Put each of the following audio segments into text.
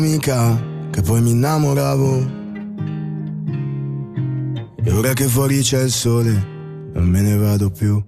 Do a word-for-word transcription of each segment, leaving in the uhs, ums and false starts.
Mica, che poi mi innamoravo. E ora che fuori c'è il sole, non me ne vado più.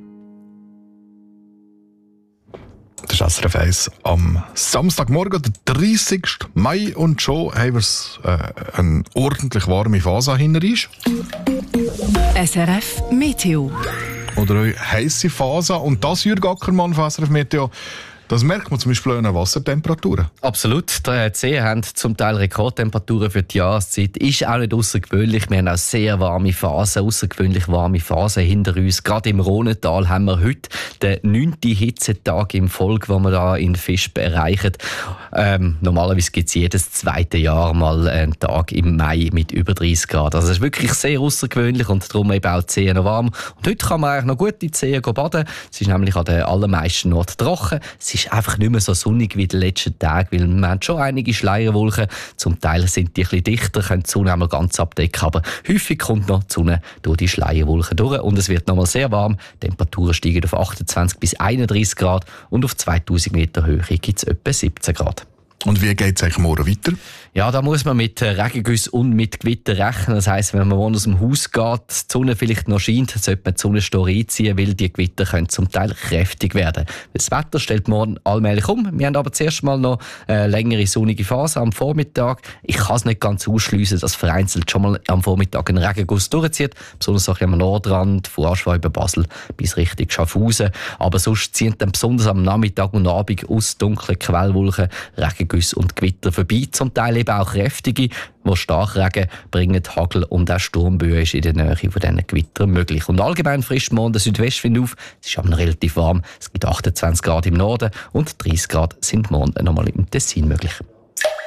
Das ist S R F eins am Samstagmorgen, der dreißigsten Mai, und schon haben wir äh, eine ordentlich warme Phase hinter uns. S R F Meteo. Oder eine heisse Phase. Und das, Jürg Ackermann von S R F Meteo, das merkt man zum Beispiel an den Wassertemperaturen. Absolut. Die Seen haben zum Teil Rekordtemperaturen für die Jahreszeit. Ist auch nicht außergewöhnlich. Wir haben auch sehr warme Phasen, außergewöhnlich warme Phasen hinter uns. Gerade im Rhonental haben wir heute den neunten Hitzetag im Folge, den wir da in Visp erreichen. Ähm, normalerweise gibt es jedes zweite Jahr mal einen Tag im Mai mit über dreißig Grad. Also es ist wirklich sehr außergewöhnlich und darum eben auch die Seen noch warm. Und heute kann man eigentlich noch gut in die Seen baden. Es ist nämlich an den allermeisten Orten trocken. Es ist einfach nicht mehr so sonnig wie die letzten Tage, weil wir haben schon einige Schleierwolken. Zum Teil sind die ein bisschen dichter, können die Sonne einmal ganz abdecken, aber häufig kommt noch die Sonne durch die Schleierwolken durch und es wird nochmal sehr warm. Die Temperaturen steigen auf achtundzwanzig bis einunddreißig Grad und auf zweitausend Meter Höhe gibt es etwa siebzehn Grad. Und wie geht es eigentlich morgen weiter? Ja, da muss man mit Regengüssen und mit Gewitter rechnen. Das heisst, wenn man morgen aus dem Haus geht, die Sonne vielleicht noch scheint, sollte man die Sonnenstore einziehen, weil die Gewitter können zum Teil kräftig werden. Das Wetter stellt morgen allmählich um. Wir haben aber zuerst mal noch eine längere sonnige Phase am Vormittag. Ich kann es nicht ganz ausschliessen, dass vereinzelt schon mal am Vormittag ein Regenguss durchzieht, besonders auch am Nordrand, von Aschweiler über Basel bis Richtung Schaffhausen. Aber sonst ziehen dann besonders am Nachmittag und Abend aus dunklen Quellwolken Regengüsse und Gewitter vorbei, zum Teil eben auch kräftige, wo Starkregen bringen, Hagel und auch Sturmböen ist in der Nähe von diesen Gewittern möglich. Und allgemein frischt morgen der Südwestwind auf. Es ist aber relativ warm. Es gibt achtundzwanzig Grad im Norden und dreißig Grad sind morgen nochmal im Tessin möglich.